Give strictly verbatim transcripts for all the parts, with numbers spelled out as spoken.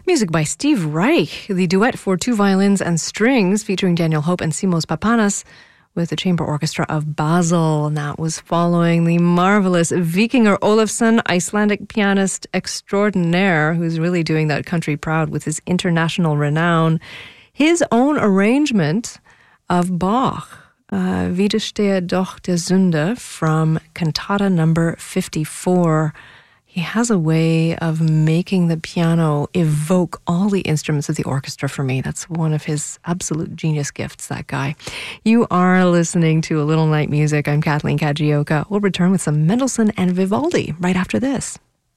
Music by Steve Reich, the duet for two violins and strings featuring Daniel Hope and Simos Papanas with the Chamber Orchestra of Basel. And that was following the marvelous Vikingur Olafsson, Icelandic pianist extraordinaire, who's really doing that country proud with his international renown. His own arrangement of Bach, uh, Widerstehe doch der Sünde, from Cantata number fifty-four. He has a way of making the piano evoke all the instruments of the orchestra for me. That's one of his absolute genius gifts, that guy. You are listening to A Little Night Music. I'm Kathleen Kajioka. We'll return with some Mendelssohn and Vivaldi right after this.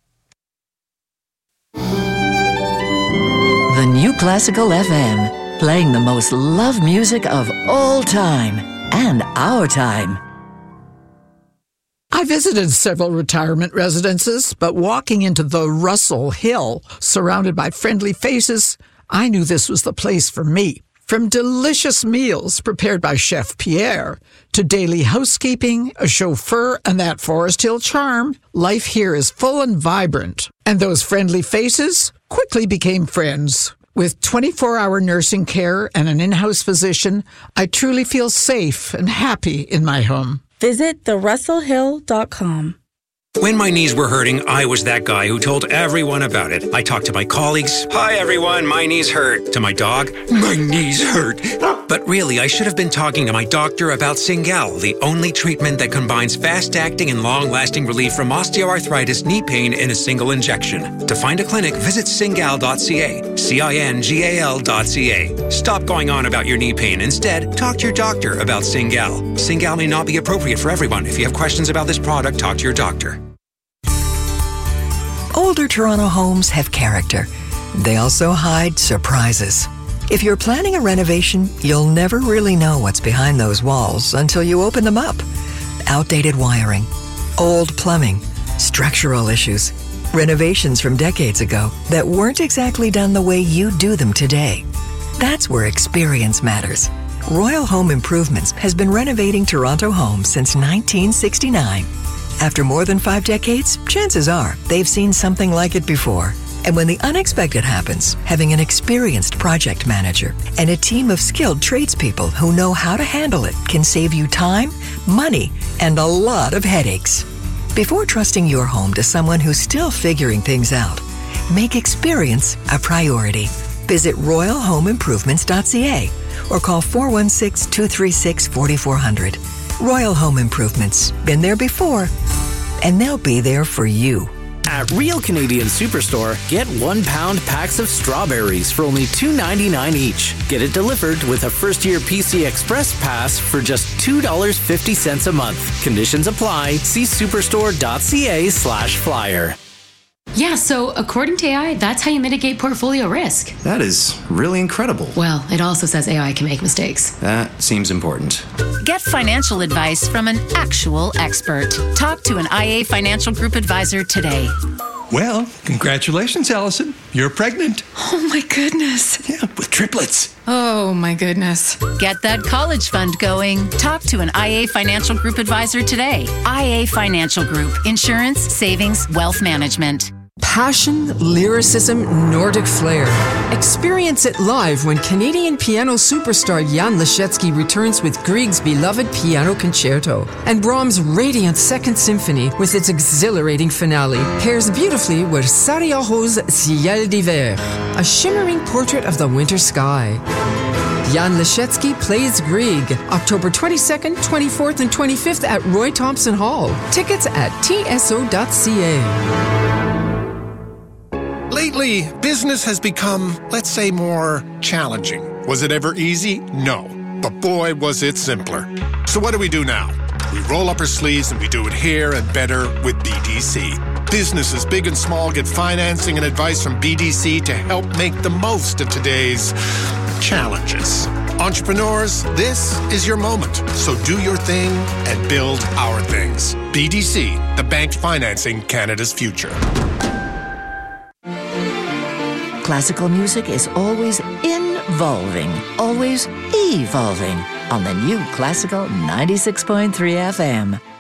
The New Classical F M, playing the most loved music of all time and our time. I visited several retirement residences, but walking into the Russell Hill, surrounded by friendly faces, I knew this was the place for me. From delicious meals prepared by Chef Pierre to daily housekeeping, a chauffeur, and that Forest Hill charm, life here is full and vibrant. And those friendly faces quickly became friends. With twenty-four hour nursing care and an in-house physician, I truly feel safe and happy in my home. Visit the russell hill dot com. When my knees were hurting, I was that guy who told everyone about it. I talked to my colleagues. Hi, everyone, my knees hurt. To my dog, my knees hurt. But really, I should have been talking to my doctor about Cingal, the only treatment that combines fast-acting and long-lasting relief from osteoarthritis knee pain in a single injection. To find a clinic, visit cingal dot c a. C I N G A L dot C A. Stop going on about your knee pain. Instead, talk to your doctor about Cingal. Cingal may not be appropriate for everyone. If you have questions about this product, talk to your doctor. Older Toronto homes have character. They also hide surprises. If you're planning a renovation, you'll never really know what's behind those walls until you open them up. Outdated wiring, old plumbing, structural issues, renovations from decades ago that weren't exactly done the way you do them today. That's where experience matters. Royal Home Improvements has been renovating Toronto homes since nineteen sixty-nine. After more than five decades, chances are they've seen something like it before. And when the unexpected happens, having an experienced project manager and a team of skilled tradespeople who know how to handle it can save you time, money, and a lot of headaches. Before trusting your home to someone who's still figuring things out, make experience a priority. Visit royal home improvements dot c a or call four one six, two three six, four four zero zero. Royal Home Improvements. Been there before, and they'll be there for you. At Real Canadian Superstore, get one pound packs of strawberries for only two ninety-nine each. Get it delivered with a first-year P C Express pass for just two dollars and fifty cents a month. Conditions apply. See superstore dot c a slash flyer. Yeah, so according to A I, that's how you mitigate portfolio risk. That is really incredible. Well, it also says A I can make mistakes. That seems important. Get financial advice from an actual expert. Talk to an I A Financial Group advisor today. Well, congratulations, Allison. You're pregnant. Oh, my goodness. Yeah, with triplets. Oh, my goodness. Get that college fund going. Talk to an I A Financial Group advisor today. I A Financial Group. Insurance, savings, wealth management. Passion, lyricism, Nordic flair. Experience it live when Canadian piano superstar Jan Leschetski returns with Grieg's beloved Piano Concerto. And Brahms' radiant Second Symphony, with its exhilarating finale, pairs beautifully with Sarajevo's Ciel d'Hiver, a shimmering portrait of the winter sky. Jan Leschetski plays Grieg, October twenty-second, twenty-fourth, and twenty-fifth at Roy Thompson Hall. Tickets at t s o dot c a. Lately, business has become, let's say, more challenging. Was it ever easy? No. But boy, was it simpler. So what do we do now? We roll up our sleeves and we do it here and better with B D C. Businesses big and small get financing and advice from B D C to help make the most of today's challenges. Entrepreneurs, this is your moment. So do your thing and build our things. B D C, the bank financing Canada's future. Classical music is always involving, always evolving on the New Classical ninety-six point three F M.